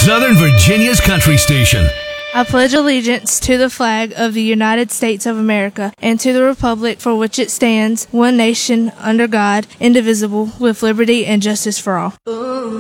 Southern Virginia's country station. I pledge allegiance to the flag of the United States of America and to the republic for which it stands, one nation, under God, indivisible, with liberty and justice for all.